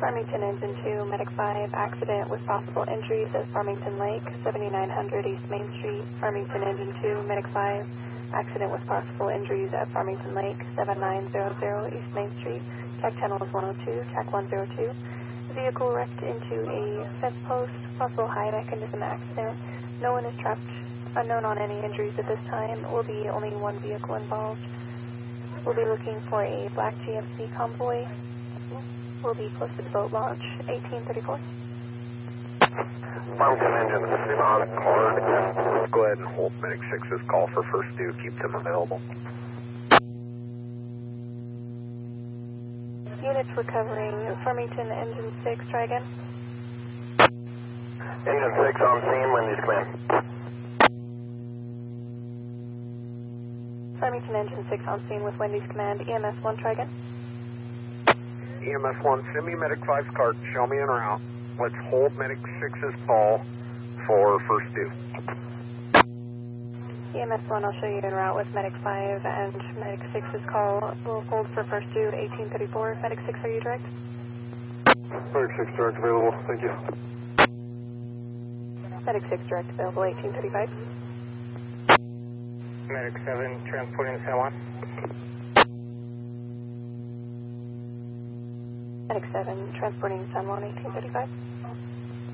Farmington Engine 2, Medic 5, accident with possible injuries at Farmington Lake, 7900 East Main Street. Farmington Engine 2, Medic 5, accident with possible injuries at Farmington Lake, 7900 East Main Street. TAC 10 was 102, TAC 102. Vehicle wrecked into a fence post, possible high mechanism accident. No one is trapped. Unknown on any injuries at this time. Will be only one vehicle involved. We'll be looking for a black GMC convoy. Will be close to the boat launch, 1834. Farmington Engine 6 on card. Let's go ahead and hold Medic 6's call for first due. Keep them available. Units recovering. Farmington Engine 6, try again. Engine 6 on scene. Wendy's command. Farmington Engine 6 on scene with Wendy's command. EMS 1, try again. EMS 1, send me Medic 5's card. Show me en route. Let's hold Medic 6's call for first due. EMS 1, I'll show you en route with Medic 5 and Medic 6's call. We'll hold for first due, 1834. Medic 6, are you direct? Medic 6 direct available. Thank you. Medic 6 direct available, 1835. Medic 7 transporting San Juan. Medic 7 transporting San Juan, 1835.